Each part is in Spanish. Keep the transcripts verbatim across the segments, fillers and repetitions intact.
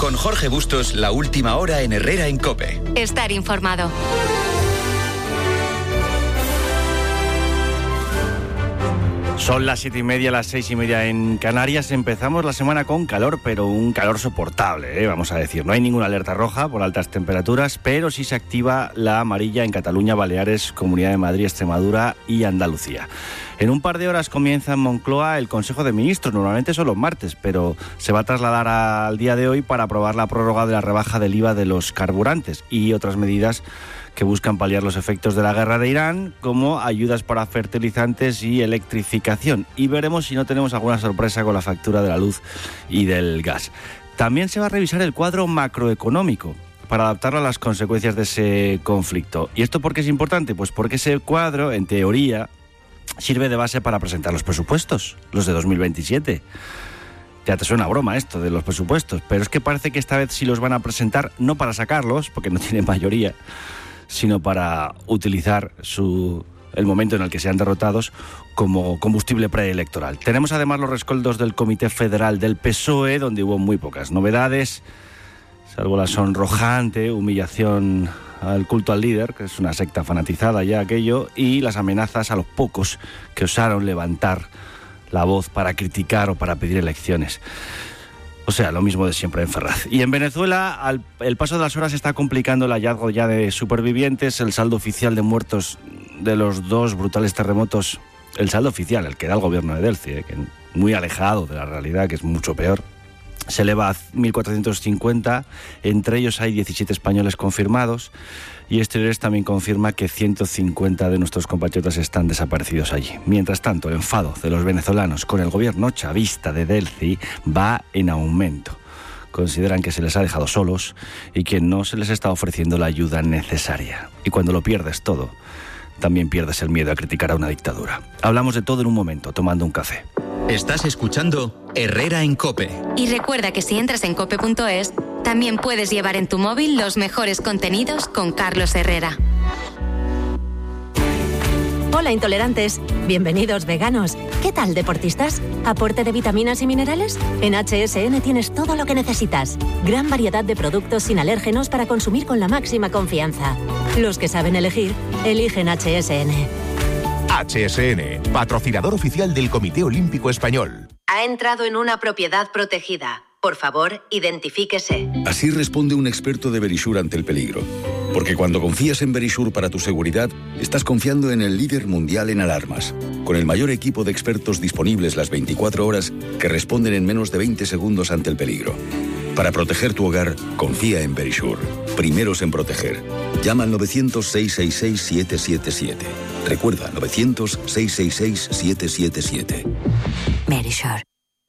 Con Jorge Bustos, la última hora en Herrera en COPE. Estar informado. Son las siete y media, las seis y media en Canarias. Empezamos la semana con calor, pero un calor soportable, ¿eh? Vamos a decir. No hay ninguna alerta roja por altas temperaturas, pero sí se activa la amarilla en Cataluña, Baleares, Comunidad de Madrid, Extremadura y Andalucía. En un par de horas comienza en Moncloa el Consejo de Ministros. Normalmente son los martes, pero se va a trasladar al día de hoy para aprobar la prórroga de la rebaja del I V A de los carburantes y otras medidas que buscan paliar los efectos de la guerra de Irán, como ayudas para fertilizantes y electrificación. Y veremos si no tenemos alguna sorpresa con la factura de la luz y del gas. También se va a revisar el cuadro macroeconómico para adaptarlo a las consecuencias de ese conflicto. ¿Y esto por qué es importante? Pues porque ese cuadro, en teoría, sirve de base para presentar los presupuestos, los de dos mil veintisiete. Ya te suena broma esto de los presupuestos, pero es que parece que esta vez sí los van a presentar, no para sacarlos, porque no tienen mayoría, sino para utilizar su, el momento en el que sean derrotados como combustible preelectoral. Tenemos además los rescoldos del Comité Federal del P S O E, donde hubo muy pocas novedades, salvo la sonrojante humillación al culto al líder, que es una secta fanatizada ya aquello, y las amenazas a los pocos que osaron levantar la voz para criticar o para pedir elecciones. O sea, lo mismo de siempre en Ferraz. Y en Venezuela, al el paso de las horas, se está complicando el hallazgo ya de supervivientes. El saldo oficial de muertos de los dos brutales terremotos, el saldo oficial, el que da el gobierno de Delcy, eh, que muy alejado de la realidad, que es mucho peor, se eleva a mil cuatrocientos cincuenta. Entre ellos hay diecisiete españoles confirmados. Y Exteriores también confirma que ciento cincuenta de nuestros compatriotas están desaparecidos allí. Mientras tanto, el enfado de los venezolanos con el gobierno chavista de Delcy va en aumento. Consideran que se les ha dejado solos y que no se les está ofreciendo la ayuda necesaria. Y cuando lo pierdes todo, también pierdes el miedo a criticar a una dictadura. Hablamos de todo en un momento, tomando un café. Estás escuchando Herrera en COPE. Y recuerda que si entras en cope punto es, también puedes llevar en tu móvil los mejores contenidos con Carlos Herrera. Hola intolerantes, bienvenidos veganos. ¿Qué tal deportistas? ¿Aporte de vitaminas y minerales? En H S N tienes todo lo que necesitas. Gran variedad de productos sin alérgenos para consumir con la máxima confianza. Los que saben elegir, eligen H S N. H S N, patrocinador oficial del Comité Olímpico Español. Ha entrado en una propiedad protegida. Por favor, identifíquese. Así responde un experto de Verisure ante el peligro. Porque cuando confías en Verisure para tu seguridad, estás confiando en el líder mundial en alarmas, con el mayor equipo de expertos disponibles las veinticuatro horas que responden en menos de veinte segundos ante el peligro. Para proteger tu hogar, confía en Verisure. Primeros en proteger. Llama al novecientos, seiscientos sesenta y seis, siete siete siete. Recuerda, novecientos, seiscientos sesenta y seis, siete siete siete. Verisure.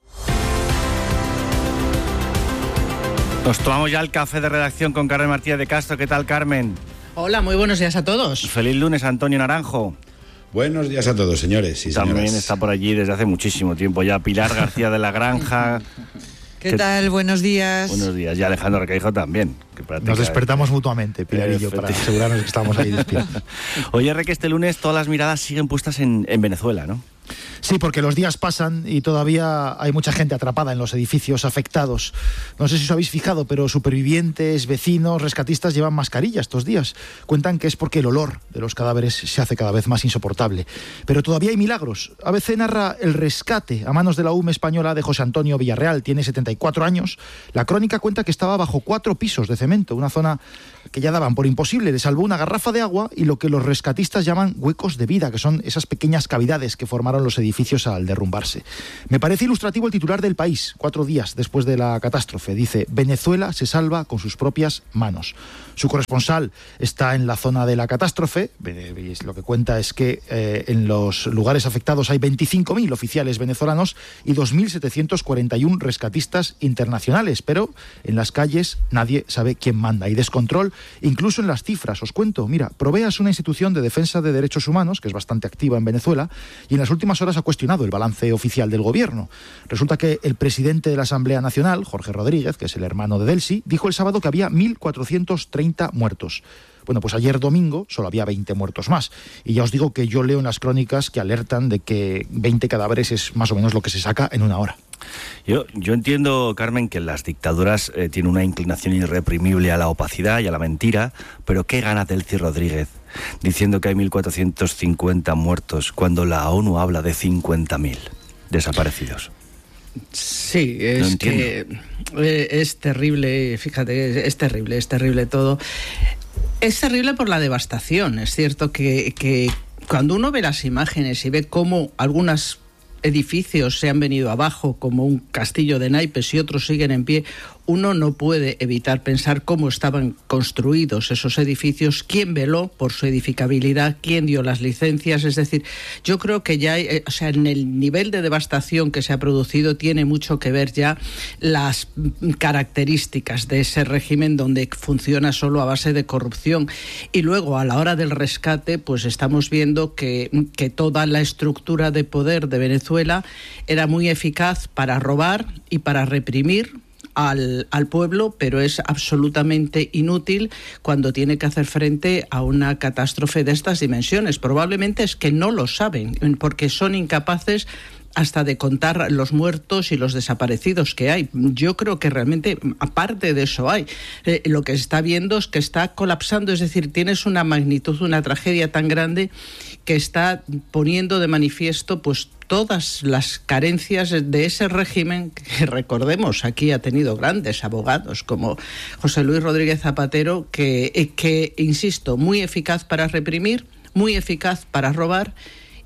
Nos tomamos ya el café de redacción con Carmen Martínez de Castro. ¿Qué tal, Carmen? Hola, muy buenos días a todos. Feliz lunes, Antonio Naranjo. Buenos días a todos, señores y También señoras. está por allí desde hace muchísimo tiempo ya Pilar García de la Granja. ¿Qué, ¿Qué tal? Buenos días. Buenos días. Y Alejandro Requeijo también. Que Nos despertamos mutuamente, Pilar y yo, para asegurarnos que estamos ahí despiertos. Oye, Re, que este lunes todas las miradas siguen puestas en, en Venezuela, ¿no? Sí, porque los días pasan y todavía hay mucha gente atrapada en los edificios afectados. No sé si os habéis fijado, pero supervivientes, vecinos, rescatistas llevan mascarilla estos días. Cuentan que es porque el olor de los cadáveres se hace cada vez más insoportable. Pero todavía hay milagros. A B C narra el rescate a manos de la U M española de José Antonio Villarreal. Tiene setenta y cuatro años. La crónica cuenta que estaba bajo cuatro pisos de cemento, una zona que ya daban por imposible. Le salvó una garrafa de agua y lo que los rescatistas llaman huecos de vida, que son esas pequeñas cavidades que formaron los edificios al derrumbarse. Me parece ilustrativo el titular del País, cuatro días después de la catástrofe. Dice: Venezuela se salva con sus propias manos. Su corresponsal está en la zona de la catástrofe. Lo que cuenta es que eh, en los lugares afectados hay veinticinco mil oficiales venezolanos y dos mil setecientos cuarenta y uno rescatistas internacionales, pero en las calles nadie sabe quién manda. Hay descontrol incluso en las cifras. Os cuento, mira, Provea es una institución de defensa de derechos humanos que es bastante activa en Venezuela y en las últimas últimas horas ha cuestionado el balance oficial del gobierno. Resulta que el presidente de la Asamblea Nacional, Jorge Rodríguez, que es el hermano de Delcy, dijo el sábado que había mil cuatrocientos treinta muertos. Bueno, pues ayer domingo solo había veinte muertos más. Y ya os digo que yo leo en las crónicas que alertan de que veinte cadáveres es más o menos lo que se saca en una hora. Yo, yo entiendo, Carmen, que las dictaduras eh, tienen una inclinación irreprimible a la opacidad y a la mentira, pero ¿qué gana Delcy Rodríguez diciendo que hay mil cuatrocientos cincuenta muertos cuando la ONU habla de cincuenta mil desaparecidos? Sí, es no que eh, es terrible, fíjate, es terrible, es terrible todo. Es terrible por la devastación. Es cierto que, que cuando uno ve las imágenes y ve cómo algunas edificios se han venido abajo, como un castillo de naipes, y otros siguen en pie, uno no puede evitar pensar cómo estaban construidos esos edificios, quién veló por su edificabilidad, quién dio las licencias. Es decir, yo creo que ya, hay, o sea, en el nivel de devastación que se ha producido tiene mucho que ver ya las características de ese régimen donde funciona solo a base de corrupción. Y luego, a la hora del rescate, pues estamos viendo que, que toda la estructura de poder de Venezuela era muy eficaz para robar y para reprimir Al, al pueblo, pero es absolutamente inútil cuando tiene que hacer frente a una catástrofe de estas dimensiones. Probablemente es que no lo saben, porque son incapaces hasta de contar los muertos y los desaparecidos que hay. Yo creo que realmente, aparte de eso hay, eh, lo que se está viendo es que está colapsando, es decir, tienes una magnitud, una tragedia tan grande que está poniendo de manifiesto pues todas las carencias de ese régimen que, recordemos, aquí ha tenido grandes abogados como José Luis Rodríguez Zapatero, que, que insisto, muy eficaz para reprimir, muy eficaz para robar,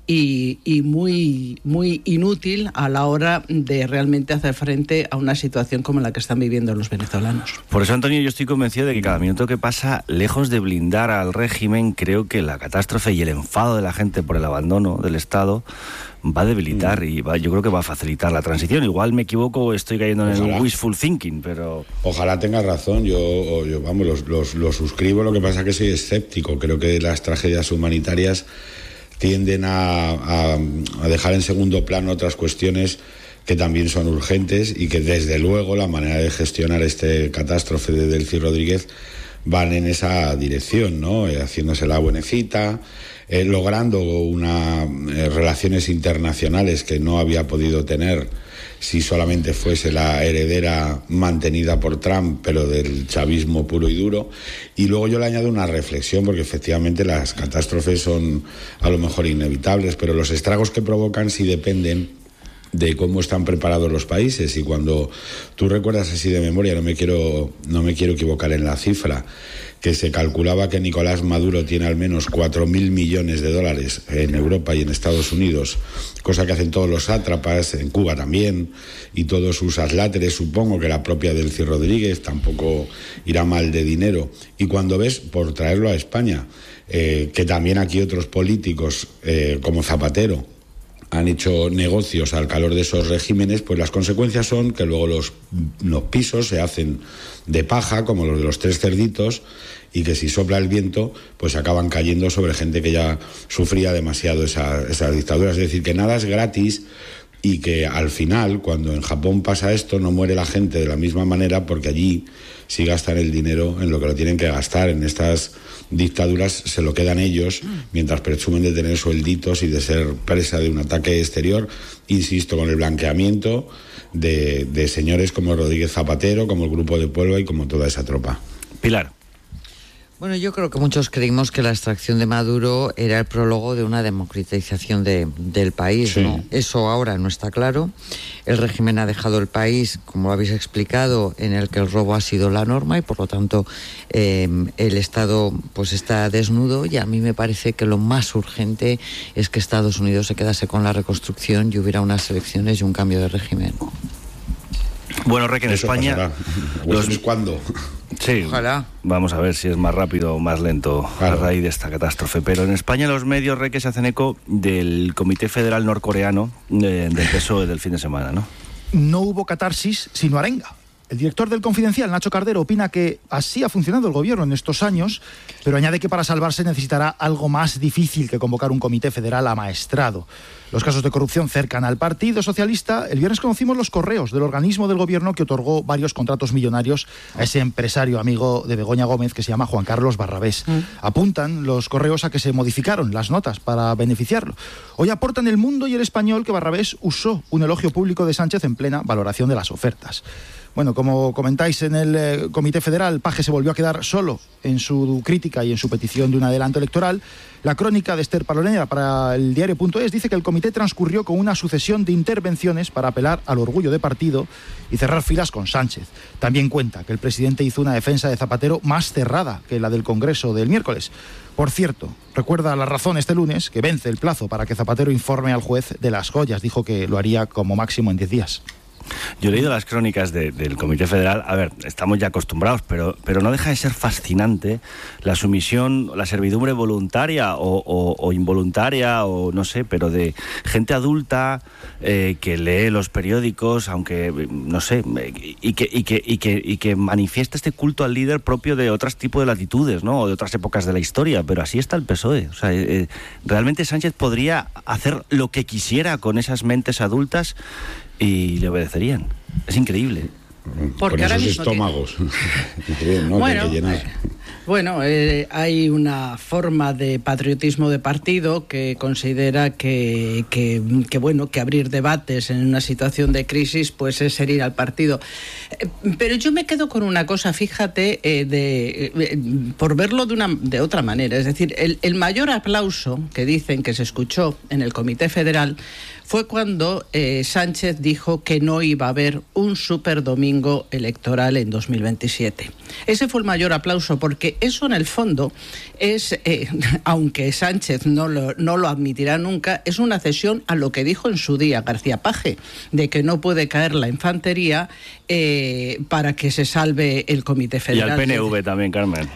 Y, y muy, muy inútil a la hora de realmente hacer frente a una situación como la que están viviendo los venezolanos. Por eso, Antonio, yo estoy convencido de que cada minuto que pasa, lejos de blindar al régimen, creo que la catástrofe y el enfado de la gente por el abandono del Estado va a debilitar mm. y va, yo creo que va a facilitar la transición. Igual me equivoco, estoy cayendo en Ojalá. el wishful thinking, pero... Ojalá tengas razón, yo, yo vamos, lo los, los suscribo, lo que pasa es que soy escéptico. Creo que las tragedias humanitarias tienden a, a, a dejar en segundo plano otras cuestiones que también son urgentes y que desde luego la manera de gestionar este catástrofe de Delcy Rodríguez van en esa dirección, ¿no? Eh, haciéndose la buenecita, eh, logrando unas eh, relaciones internacionales que no había podido tener si solamente fuese la heredera mantenida por Trump, pero del chavismo puro y duro. Y luego yo le añado una reflexión, porque efectivamente las catástrofes son a lo mejor inevitables, pero los estragos que provocan sí dependen de cómo están preparados los países. Y cuando tú recuerdas así de memoria, no me quiero, no me quiero equivocar en la cifra, que se calculaba que Nicolás Maduro tiene al menos cuatro mil millones de dólares en Europa y en Estados Unidos, cosa que hacen todos los sátrapas, en Cuba también, y todos sus asláteres, supongo que la propia Delcy Rodríguez tampoco irá mal de dinero. Y cuando ves, por traerlo a España, eh, que también aquí otros políticos, eh, como Zapatero, han hecho negocios al calor de esos regímenes, pues las consecuencias son que luego los, los pisos se hacen de paja, como los de los tres cerditos, y que si sopla el viento, pues acaban cayendo sobre gente que ya sufría demasiado esa, esa dictadura. Es decir, que nada es gratis y que al final, cuando en Japón pasa esto, no muere la gente de la misma manera, porque allí sí gastan el dinero en lo que lo tienen que gastar. En estas dictaduras se lo quedan ellos, mientras presumen de tener suelditos y de ser presa de un ataque exterior, insisto, con el blanqueamiento de, de señores como Rodríguez Zapatero, como el Grupo de Puebla y como toda esa tropa. Pilar. Bueno, yo creo que muchos creímos que la extracción de Maduro era el prólogo de una democratización de, del país, sí. ¿no? Eso ahora no está claro. El régimen ha dejado el país, como habéis explicado, en el que el robo ha sido la norma y por lo tanto eh, el Estado pues está desnudo, y a mí me parece que lo más urgente es que Estados Unidos se quedase con la reconstrucción y hubiera unas elecciones y un cambio de régimen. Bueno, Rey, que en Eso España... Los... ¿Cuándo? Sí, ojalá. Vamos a ver si es más rápido o más lento claro. a raíz de esta catástrofe. Pero en España los medios, Rey, que se hacen eco del Comité Federal Norcoreano eh, del P S O E del fin de semana, ¿no? No hubo catarsis, sino arenga. El director del Confidencial, Nacho Cardero, opina que así ha funcionado el gobierno en estos años, pero añade que para salvarse necesitará algo más difícil que convocar un comité federal amaestrado. Los casos de corrupción cercan al Partido Socialista. El viernes conocimos los correos del organismo del gobierno que otorgó varios contratos millonarios a ese empresario amigo de Begoña Gómez que se llama Juan Carlos Barrabés. Mm. Apuntan los correos a que se modificaron las notas para beneficiarlo. Hoy aportan El Mundo y El Español que Barrabés usó un elogio público de Sánchez en plena valoración de las ofertas. Bueno, como comentáis en el eh, Comité Federal, Paje se volvió a quedar solo en su crítica y en su petición de un adelanto electoral. La crónica de Esther Palonera para el diario punto es dice que el comité transcurrió con una sucesión de intervenciones para apelar al orgullo de partido y cerrar filas con Sánchez. También cuenta que el presidente hizo una defensa de Zapatero más cerrada que la del Congreso del miércoles. Por cierto, recuerda La Razón este lunes que vence el plazo para que Zapatero informe al juez de las joyas. Dijo que lo haría como máximo en diez días. Yo he leído las crónicas de, del Comité Federal. A ver, estamos ya acostumbrados, pero, pero no deja de ser fascinante la sumisión, la servidumbre voluntaria o, o, o involuntaria, o no sé, pero de gente adulta eh, que lee los periódicos, aunque, no sé, y que, y, que, y, que, y que manifiesta este culto al líder propio de otros tipos de latitudes, ¿no? O de otras épocas de la historia, pero así está el P S O E. O sea, eh, realmente Sánchez podría hacer lo que quisiera con esas mentes adultas y le obedecerían. Es increíble. Porque con esos estómagos que... ¿no? Bueno, que hay que llenar. Bueno, eh, hay una forma de patriotismo de partido que considera que, que, que bueno, que abrir debates en una situación de crisis pues es herir al partido. Eh, pero yo me quedo con una cosa, fíjate, eh, de eh, por verlo de una de otra manera. Es decir, el, el mayor aplauso que dicen que se escuchó en el Comité Federal fue cuando eh, Sánchez dijo que no iba a haber un superdomingo electoral en dos mil veintisiete. Ese fue el mayor aplauso, porque eso en el fondo es, eh, aunque Sánchez no lo, no lo admitirá nunca, es una cesión a lo que dijo en su día García Paje, de que no puede caer la infantería eh, para que se salve el Comité Federal. Y al P N V también, Carmen.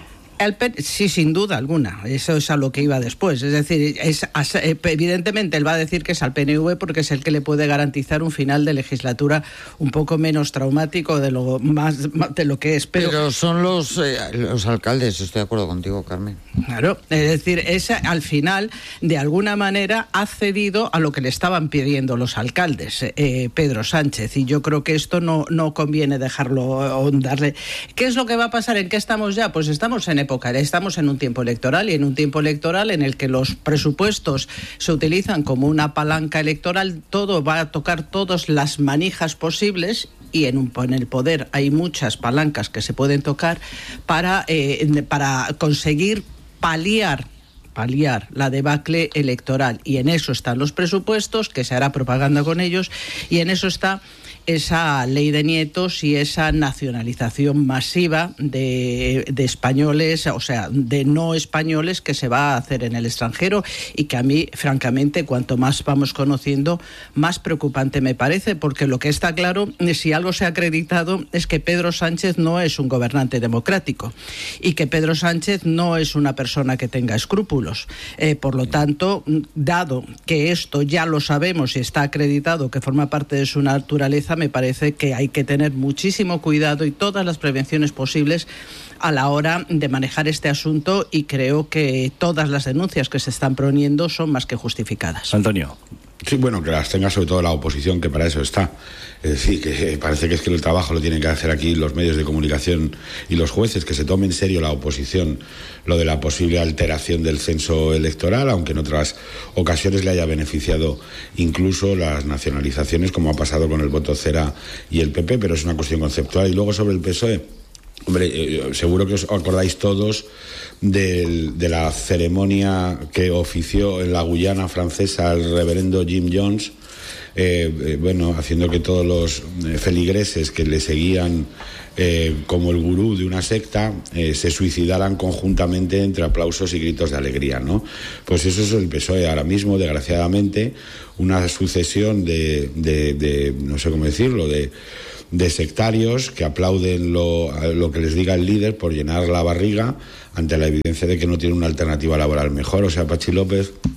Sí, sin duda alguna. Eso es a lo que iba después. Es decir, es, evidentemente él va a decir que es al P N V porque es el que le puede garantizar un final de legislatura un poco menos traumático de lo más de lo que es. Pero, Pero son los, eh, los alcaldes, estoy de acuerdo contigo, Carmen. Claro, es decir, esa, al final, de alguna manera, ha cedido a lo que le estaban pidiendo los alcaldes, eh, Pedro Sánchez, y yo creo que esto no, no conviene dejarlo darle. ¿Qué es lo que va a pasar? ¿En qué estamos ya? Pues estamos en época Estamos en un tiempo electoral y en un tiempo electoral en el que los presupuestos se utilizan como una palanca electoral. Todo va a tocar todas las manijas posibles y en, un, en el poder hay muchas palancas que se pueden tocar para, eh, para conseguir paliar paliar la debacle electoral, y en eso están los presupuestos, que se hará propaganda con ellos, y en eso está esa ley de nietos y esa nacionalización masiva de, de españoles, o sea, de no españoles, que se va a hacer en el extranjero, y que a mí, francamente, cuanto más vamos conociendo, más preocupante me parece, porque lo que está claro, si algo se ha acreditado, es que Pedro Sánchez no es un gobernante democrático y que Pedro Sánchez no es una persona que tenga escrúpulos. Eh, por lo tanto, dado que esto ya lo sabemos y está acreditado que forma parte de su naturaleza, me parece que hay que tener muchísimo cuidado y todas las prevenciones posibles a la hora de manejar este asunto, y creo que todas las denuncias que se están poniendo son más que justificadas. Antonio. Sí, bueno, que las tenga sobre todo la oposición, que para eso está. Es decir, que parece que es que el trabajo lo tienen que hacer aquí los medios de comunicación y los jueces, que se tome en serio la oposición lo de la posible alteración del censo electoral, aunque en otras ocasiones le haya beneficiado incluso las nacionalizaciones, como ha pasado con el voto cera y el P P, pero es una cuestión conceptual. Y luego sobre el P S O E, hombre, eh, seguro que os acordáis todos de, de la ceremonia que ofició en la Guyana francesa el reverendo Jim Jones, eh, eh, bueno, haciendo que todos los eh, feligreses que le seguían eh, como el gurú de una secta eh, se suicidaran conjuntamente entre aplausos y gritos de alegría, ¿no? Pues eso es el P S O E ahora mismo, desgraciadamente, una sucesión de, de, de no sé cómo decirlo, de de sectarios que aplauden lo, lo que les diga el líder por llenar la barriga ante la evidencia de que no tiene una alternativa laboral mejor. O sea, Pachi López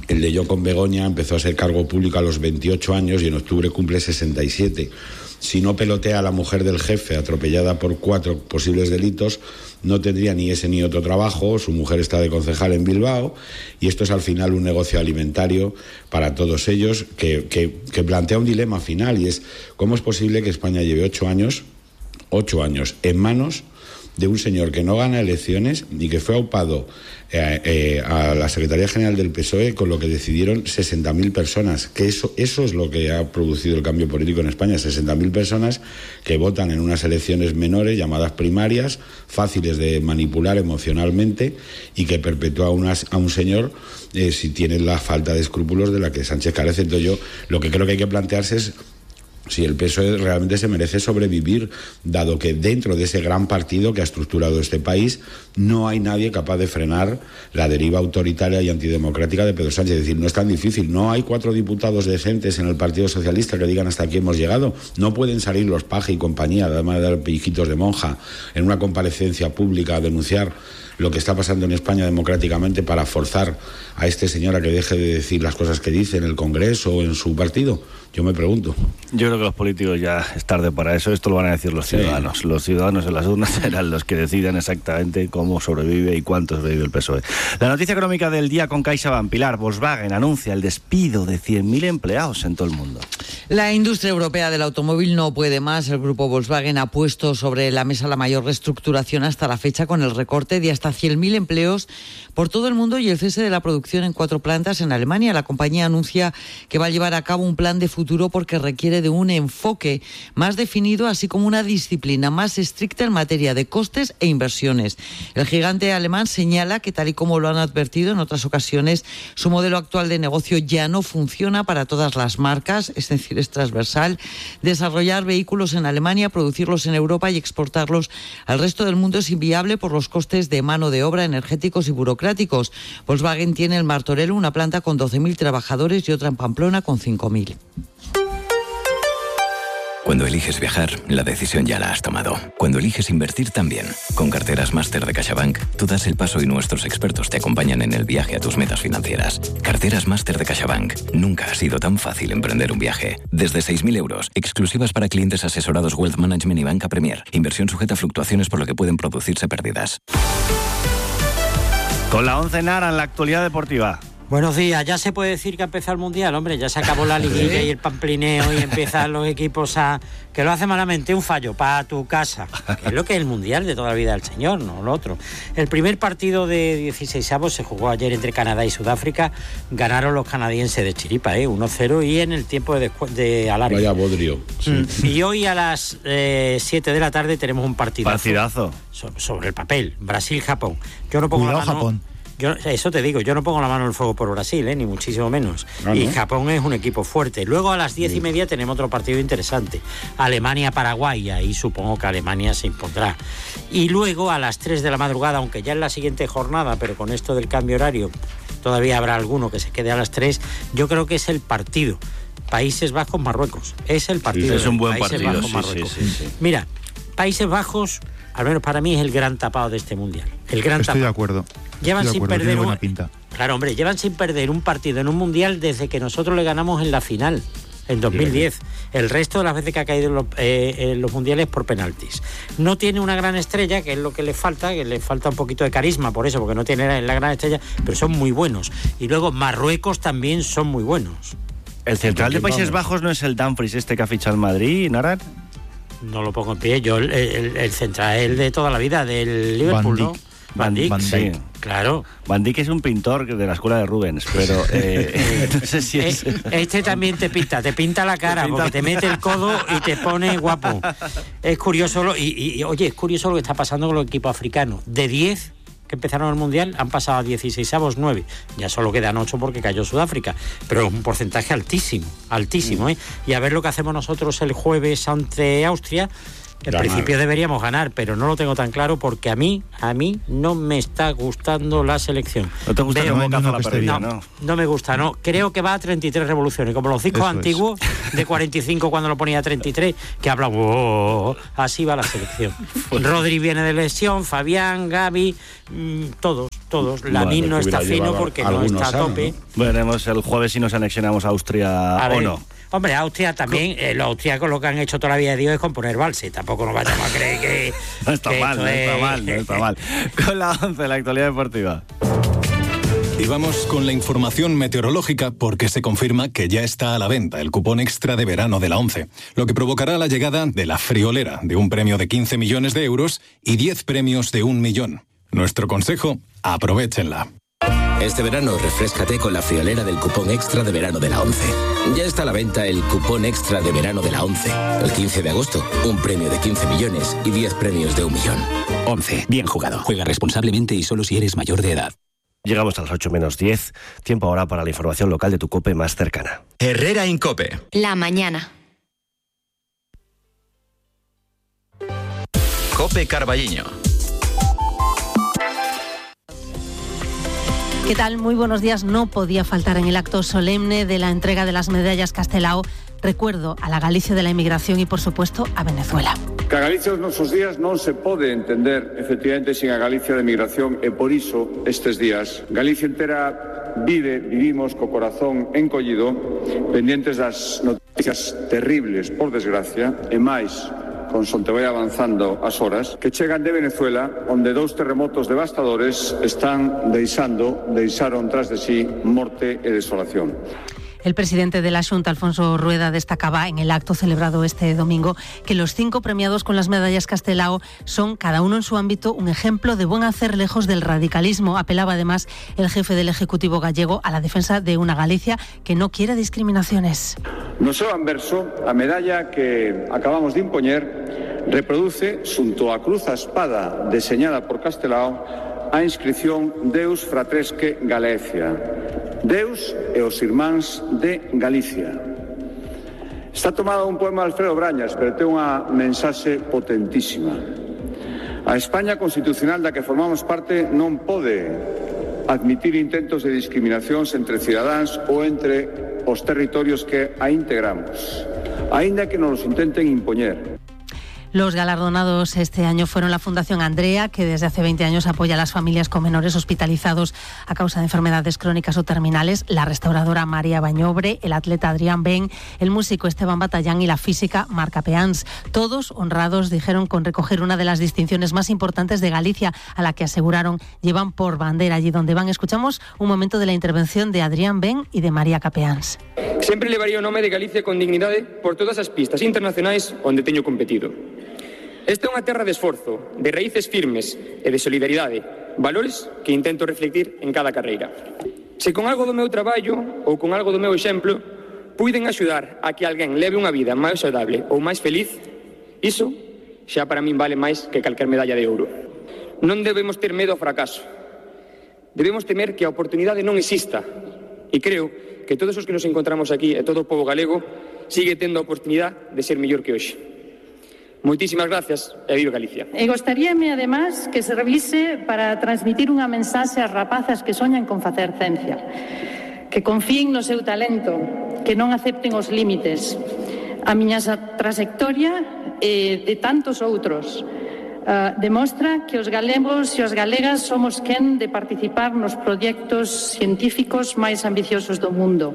El de Yo con Begoña empezó a ser cargo público a los veintiocho años y en octubre cumple sesenta y siete. Si no pelotea a la mujer del jefe atropellada por cuatro posibles delitos, no tendría ni ese ni otro trabajo. Su mujer está de concejal en Bilbao y esto es al final un negocio alimentario para todos ellos que, que, que plantea un dilema final, y es ¿cómo es posible que España lleve ocho años, ocho años en manos de un señor que no gana elecciones y que fue aupado eh, eh, a la Secretaría General del P S O E con lo que decidieron sesenta mil personas? Que eso, eso es lo que ha producido el cambio político en España, sesenta mil personas que votan en unas elecciones menores llamadas primarias, fáciles de manipular emocionalmente y que perpetúa unas, a un señor eh, si tiene la falta de escrúpulos de la que Sánchez carece. Entonces yo lo que creo que hay que plantearse es si el P S O E realmente se merece sobrevivir, dado que dentro de ese gran partido que ha estructurado este país no hay nadie capaz de frenar la deriva autoritaria y antidemocrática de Pedro Sánchez. Es decir, no es tan difícil. No hay cuatro diputados decentes en el Partido Socialista que digan hasta aquí hemos llegado. No pueden salir los Paje y compañía, además de dar pellijitos de monja, en una comparecencia pública a denunciar lo que está pasando en España democráticamente para forzar a este señor a que deje de decir las cosas que dice en el Congreso o en su partido. Yo me pregunto. Yo creo que los políticos ya es tarde para eso. Esto lo van a decir los ciudadanos. Sí. Los ciudadanos en las urnas serán los que decidan exactamente cómo sobrevive y cuánto sobrevive el P S O E. La noticia económica del día con CaixaBank. Pilar, Volkswagen anuncia el despido de cien mil empleados en todo el mundo. La industria europea del automóvil no puede más. El grupo Volkswagen ha puesto sobre la mesa la mayor reestructuración hasta la fecha, con el recorte de hasta cien mil empleos por todo el mundo y el cese de la producción en cuatro plantas en Alemania. La compañía anuncia que va a llevar a cabo un plan de futuro porque requiere de un enfoque más definido, así como una disciplina más estricta en materia de costes e inversiones. El gigante alemán señala que, tal y como lo han advertido en otras ocasiones, su modelo actual de negocio ya no funciona para todas las marcas, es decir, es transversal. Desarrollar vehículos en Alemania, producirlos en Europa y exportarlos al resto del mundo es inviable por los costes de mano de obra, energéticos y burocráticos. Volkswagen tiene en Martorell una planta con doce mil trabajadores y otra en Pamplona con cinco mil. Cuando eliges viajar, la decisión ya la has tomado. Cuando eliges invertir también. Con Carteras Máster de CaixaBank, tú das el paso y nuestros expertos te acompañan en el viaje a tus metas financieras. Carteras Máster de CaixaBank. Nunca ha sido tan fácil emprender un viaje. Desde seis mil euros, exclusivas para clientes asesorados Wealth Management y Banca Premier. Inversión sujeta a fluctuaciones por lo que pueden producirse pérdidas. Con la once Nara en la actualidad deportiva. Buenos días, ya se puede decir que ha empezado el Mundial, hombre, ya se acabó la liguilla y el pamplineo y empiezan los equipos a... que lo hace malamente, un fallo para tu casa, que es lo que es el Mundial de toda la vida del señor, no lo otro. El primer partido de dieciseisavos se jugó ayer entre Canadá y Sudáfrica, ganaron los canadienses de chiripa, ¿eh? uno cero y en el tiempo de, de alargue. Vaya bodrio. Sí. Y hoy a las eh, siete de la tarde tenemos un partidazo. Partidazo. So, sobre el papel, Brasil-Japón. Yo no pongo Cuidado, la mano... Japón. Yo, eso te digo, yo no pongo la mano en el fuego por Brasil, ¿eh? Ni muchísimo menos. Ah, y ¿no? Japón es un equipo fuerte. Luego a las diez y media tenemos otro partido interesante. Alemania-Paraguay, y ahí supongo que Alemania se impondrá. Y luego a las tres de la madrugada, aunque ya en la siguiente jornada, pero con esto del cambio horario, todavía habrá alguno que se quede a las tres, yo creo que es el partido. Países Bajos-Marruecos. Es el partido. Sí, es un buen Países partido. Bajos-Marruecos. Sí, sí, sí, sí. Mira, Países Bajos, al menos para mí, es el gran tapado de este Mundial. El gran Estoy tapado. de acuerdo. Llevan Estoy de sin acuerdo, perder tiene un... buena pinta. Claro, hombre, llevan sin perder un partido en un Mundial desde que nosotros le ganamos en la final, en dos mil diez. El resto de las veces que ha caído en los, eh, en los Mundiales por penaltis. No tiene una gran estrella, que es lo que le falta, que le falta un poquito de carisma, por eso, porque no tiene la gran estrella, pero son muy buenos. Y luego Marruecos también son muy buenos. ¿El central de Países Vamos. Bajos no es el Dumfries este que ha fichado el Madrid, Naran? No lo pongo en pie. Yo, el, el, el central el de toda la vida, del Liverpool, Van ¿no? Dijk. Van Dijk, Van sí, Dijk. claro. Van Dijk es un pintor de la escuela de Rubens, pero eh, no sé si es... Este también te pinta, te pinta la cara, Te pinta- porque te mete el codo y te pone guapo. Es curioso, lo, y, y oye, es curioso lo que está pasando con los equipos africanos. De diez que empezaron el Mundial, han pasado a dieciseisavos nueve. Ya solo quedan ocho porque cayó Sudáfrica. Pero es un porcentaje altísimo, altísimo, ¿eh? Y a ver lo que hacemos nosotros el jueves ante Austria. En Ganar. principio deberíamos ganar, pero no lo tengo tan claro porque a mí, a mí no me está gustando la selección. ¿No te gusta Veo- cómo no, caza no, la que esté perdida, no, no? no me gusta, no. Creo que va a treinta y tres revoluciones, como los discos Eso es. antiguos de cuarenta y cinco cuando lo ponía treinta y tres, que habla, "Oh", así va la selección. Rodri viene de lesión, Fabián, Gavi, mmm, todos. todos. Lanín bueno, no está fino porque no está a tope. ¿no? Veremos el jueves si nos anexionamos a Austria a o ver. no. Hombre, Austria también, eh, los austriacos lo que han hecho toda la vida de Dios es componer valse. Tampoco nos vayamos a creer que... no está que mal, no es... está mal, no está mal. Con la once, la actualidad deportiva. Y vamos con la información meteorológica porque se confirma que ya está a la venta el cupón extra de verano de la ONCE, lo que provocará la llegada de la friolera de un premio de quince millones de euros y diez premios de un millón. Nuestro consejo, aprovéchenla. Este verano refréscate con la friolera del cupón extra de verano de la ONCE. Ya está a la venta el cupón extra de verano de la ONCE. El quince de agosto, un premio de quince millones y diez premios de un millón. ONCE, bien jugado. Juega responsablemente y solo si eres mayor de edad. Llegamos a las ocho menos diez. Tiempo ahora para la información local de tu COPE más cercana. Herrera Incope. La mañana. COPE Carballiño. ¿Qué tal? Muy buenos días. No podía faltar en el acto solemne de la entrega de las medallas Castelao recuerdo a la Galicia de la inmigración y, por supuesto, a Venezuela. Que a Galicia os nosos días non se pode entender efectivamente sin a Galicia de migración e por iso estes días Galicia entera vive, vivimos co corazón encollido pendientes das noticias terribles, por desgracia, e máis consonte vai avanzando as horas, que chegan de Venezuela, onde dous terremotos devastadores están deixando, deixaron tras de sí morte e desolación. El presidente de la Xunta, Alfonso Rueda, destacaba en el acto celebrado este domingo que los cinco premiados con las medallas Castelao son, cada uno en su ámbito, un ejemplo de buen hacer lejos del radicalismo. Apelaba además el jefe del Ejecutivo gallego a la defensa de una Galicia que no quiere discriminaciones. No seu anverso, a medalla que acabamos de impoñer reproduce, xunto a cruz a espada deseñada por Castelao, a inscripción Deus Fratresque Galicia. Deus e os irmáns de Galicia. Está tomado un poema de Alfredo Brañas, pero ten unha mensaxe potentísima. A España constitucional da que formamos parte non pode admitir intentos de discriminacións entre cidadáns ou entre os territorios que a integramos, aínda que nos los intenten impoñer. Los galardonados este año fueron la Fundación Andrea, que desde hace veinte años apoya a las familias con menores hospitalizados a causa de enfermedades crónicas o terminales, la restauradora María Bañobre, el atleta Adrián Ben, el músico Esteban Batallán y la física Marca Peáns. Todos honrados, dijeron, con recoger una de las distinciones más importantes de Galicia, a la que aseguraron llevan por bandera. Allí donde van, escuchamos un momento de la intervención de Adrián Ben y de María Capeáns. Sempre levaría o nome de Galicia con dignidade por todas as pistas internacionais onde teño competido. Esta é unha terra de esforzo, de raíces firmes e de solidaridade, valores que intento reflectir en cada carreira. Se con algo do meu traballo ou con algo do meu exemplo puiden axudar a que alguén leve unha vida máis saudável ou máis feliz, iso xa para min vale máis que calquer medalla de ouro. Non debemos ter medo ao fracaso. Debemos temer que a oportunidade non exista. E creo que todos os que nos encontramos aquí e todo o povo galego sigue tendo a oportunidade de ser mellor que hoxe. Moitísimas gracias e viva Galicia. E gostaríame, además, que se revise para transmitir unha mensaxe ás rapazas que soñan con facer ciencia. Que confíen no seu talento, que non acepten os límites. A miña trayectoria e de tantos outros uh, demostra que os galegos e as galegas somos quen de participar nos proxectos científicos máis ambiciosos do mundo.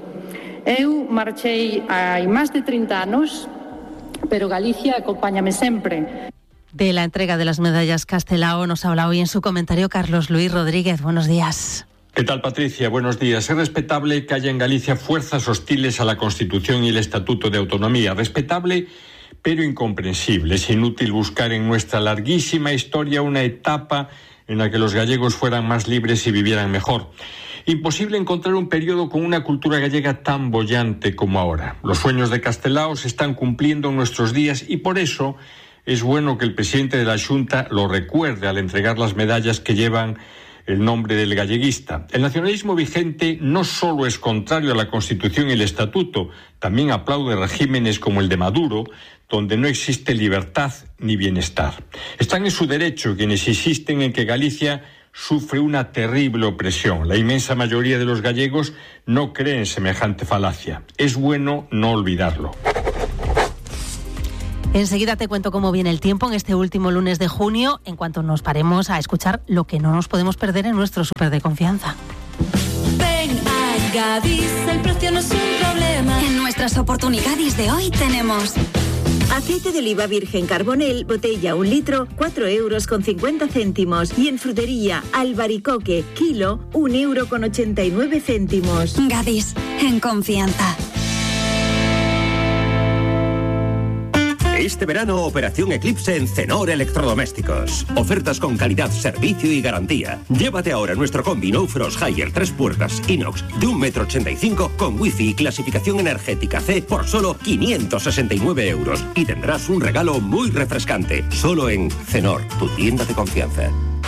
Eu marchei hai máis de trinta anos, pero Galicia acompáñame sempre. De la entrega de las medallas Castelao nos habla hoy en su comentario Carlos Luis Rodríguez. Buenos días. ¿Qué tal, Patricia? Buenos días. Es respetable que haya en Galicia fuerzas hostiles a la Constitución y el Estatuto de Autonomía. Respetable, pero incomprensible. Es inútil buscar en nuestra larguísima historia una etapa en la que los gallegos fueran más libres y vivieran mejor. Imposible encontrar un periodo con una cultura gallega tan bollante como ahora. Los sueños de Castelao se están cumpliendo en nuestros días y por eso es bueno que el presidente de la Xunta lo recuerde al entregar las medallas que llevan el nombre del galleguista. El nacionalismo vigente no solo es contrario a la Constitución y el Estatuto, también aplaude regímenes como el de Maduro, donde no existe libertad ni bienestar. Están en su derecho quienes insisten en que Galicia sufre una terrible opresión. La inmensa mayoría de los gallegos no creen semejante falacia. Es bueno no olvidarlo. Enseguida te cuento cómo viene el tiempo en este último lunes de junio, en cuanto nos paremos a escuchar lo que no nos podemos perder en nuestro súper de confianza. Ven a Gadis, el precio no es un problema. En nuestras oportunidades de hoy tenemos... Aceite de oliva virgen Carbonel, botella un litro, cuatro euros con cincuenta céntimos. Y en frutería, albaricoque, kilo, un euro con ochenta y nueve céntimos. Gadis, en confianza. Este verano, Operación Eclipse en Cenor Electrodomésticos. Ofertas con calidad, servicio y garantía. Llévate ahora nuestro combi No Frost Higher tres puertas inox de un metro ochenta y cinco con wifi y clasificación energética C por solo quinientos sesenta y nueve euros. Y tendrás un regalo muy refrescante. Solo en Cenor, tu tienda de confianza.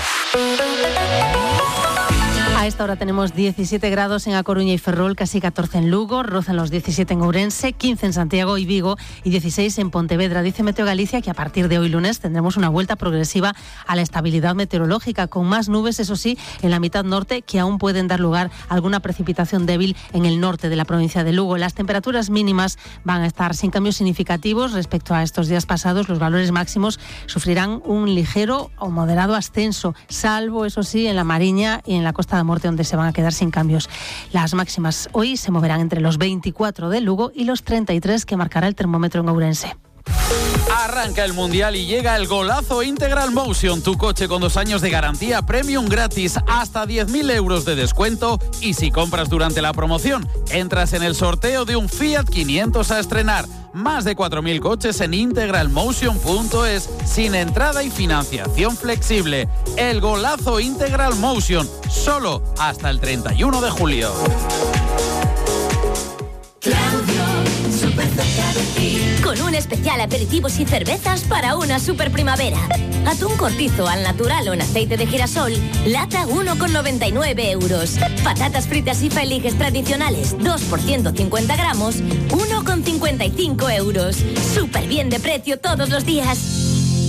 A esta hora tenemos diecisiete grados en A Coruña y Ferrol, casi catorce en Lugo, rozan los diecisiete en Ourense, quince en Santiago y Vigo y dieciséis en Pontevedra. Dice Meteo Galicia que a partir de hoy lunes tendremos una vuelta progresiva a la estabilidad meteorológica, con más nubes, eso sí, en la mitad norte, que aún pueden dar lugar a alguna precipitación débil en el norte de la provincia de Lugo. Las temperaturas mínimas van a estar sin cambios significativos respecto a estos días pasados. Los valores máximos sufrirán un ligero o moderado ascenso, salvo, eso sí, en la Mariña y en la Costa de Morte, donde se van a quedar sin cambios. Las máximas hoy se moverán entre los veinticuatro de Lugo y los treinta y tres que marcará el termómetro en Ourense. Arranca el Mundial y llega el golazo Integral Motion, tu coche con dos años de garantía premium gratis, hasta diez mil euros de descuento, y si compras durante la promoción, entras en el sorteo de un Fiat quinientos a estrenar. Más de cuatro mil coches en integralmotion punto es, sin entrada y financiación flexible. El golazo Integral Motion, solo hasta el treinta y uno de julio. Con un especial aperitivos y cervezas para una super primavera. Atún cortizo al natural o en aceite de girasol, lata uno con noventa y nueve euros. Patatas fritas y feliges tradicionales, dos por ciento cincuenta gramos, uno con cincuenta y cinco euros. Súper bien de precio todos los días.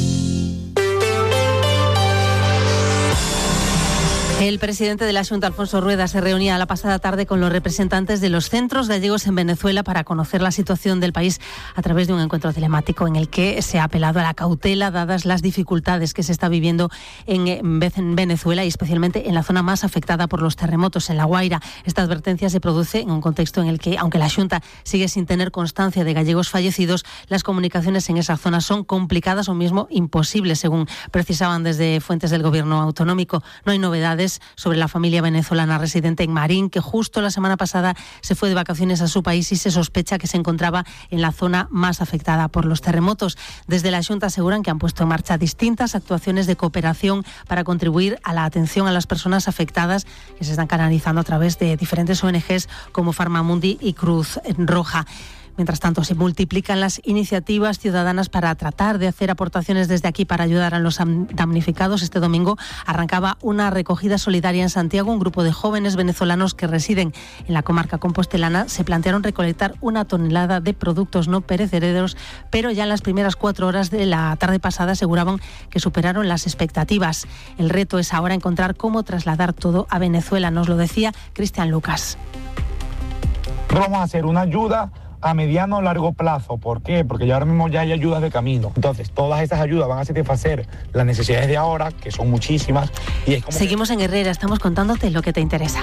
El presidente de la Xunta, Alfonso Rueda, se reunía la pasada tarde con los representantes de los centros gallegos en Venezuela para conocer la situación del país a través de un encuentro telemático en el que se ha apelado a la cautela dadas las dificultades que se está viviendo en Venezuela y especialmente en la zona más afectada por los terremotos, en La Guaira. Esta advertencia se produce en un contexto en el que, aunque la Xunta sigue sin tener constancia de gallegos fallecidos, las comunicaciones en esa zona son complicadas o mismo imposibles, según precisaban desde fuentes del gobierno autonómico. No hay novedades sobre la familia venezolana residente en Marín, que justo la semana pasada se fue de vacaciones a su país y se sospecha que se encontraba en la zona más afectada por los terremotos. Desde la Xunta aseguran que han puesto en marcha distintas actuaciones de cooperación para contribuir a la atención a las personas afectadas, que se están canalizando a través de diferentes O N Ges como Farmamundi y Cruz Roja. Mientras tanto, se multiplican las iniciativas ciudadanas para tratar de hacer aportaciones desde aquí para ayudar a los damnificados. Este domingo arrancaba una recogida solidaria en Santiago. Un grupo de jóvenes venezolanos que residen en la comarca compostelana se plantearon recolectar una tonelada de productos no perecederos, pero ya en las primeras cuatro horas de la tarde pasada aseguraban que superaron las expectativas. El reto es ahora encontrar cómo trasladar todo a Venezuela. Nos lo decía Cristian Lucas. Vamos a hacer una ayuda a mediano o largo plazo. ¿Por qué? Porque ya ahora mismo ya hay ayudas de camino. Entonces, todas esas ayudas van a satisfacer las necesidades de ahora, que son muchísimas. Y es como Seguimos que... en Herrera, estamos contándote lo que te interesa.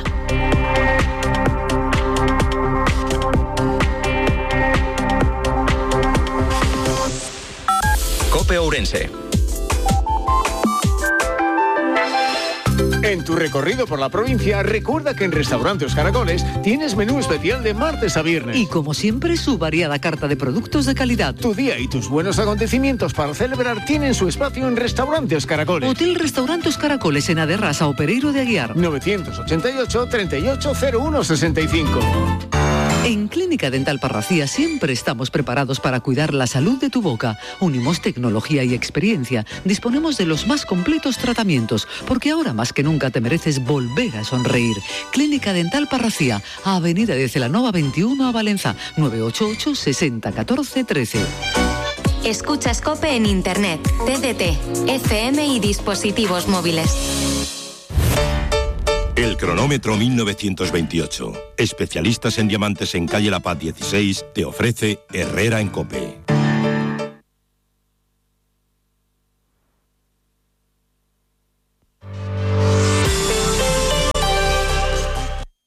COPE Ourense. En tu recorrido por la provincia, recuerda que en Restaurantes Caracoles tienes menú especial de martes a viernes. Y como siempre, su variada carta de productos de calidad. Tu día y tus buenos acontecimientos para celebrar tienen su espacio en Restaurantes Caracoles. Hotel Restaurantes Caracoles en Aderrasa o Pereiro de Aguiar. novecientos ochenta y ocho, treinta y ocho, cero uno sesenta y cinco. En Clínica Dental Parracía siempre estamos preparados para cuidar la salud de tu boca. Unimos tecnología y experiencia. Disponemos de los más completos tratamientos, porque ahora más que nunca te mereces volver a sonreír. Clínica Dental Parracía, Avenida de Celanova veintiuno a Valencia, nueve ocho ocho, sesenta, catorce, trece. Escucha COPE en Internet, T D T, F M y dispositivos móviles. El cronómetro mil novecientos veintiocho. Especialistas en diamantes en Calle La Paz dieciséis te ofrece Herrera en COPE. Herrera en COPE.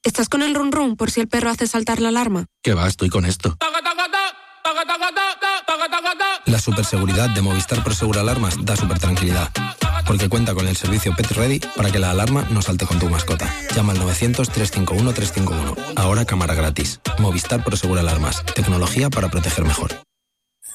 ¿Estás con el run run por si el perro hace saltar la alarma? Que va, estoy con esto. La superseguridad de Movistar Prosegur Alarmas da super tranquilidad, porque cuenta con el servicio Pet Ready para que la alarma no salte con tu mascota. Llama al novecientos, trescientos cincuenta y uno, trescientos cincuenta y uno. Ahora cámara gratis. Movistar Prosegur Alarmas. Tecnología para proteger mejor.